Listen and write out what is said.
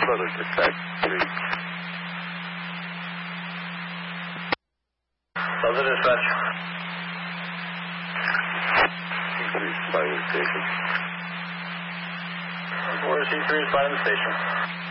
Further dispatch, please. Further dispatch. C3 spotting the station. 4C3 spotting the station.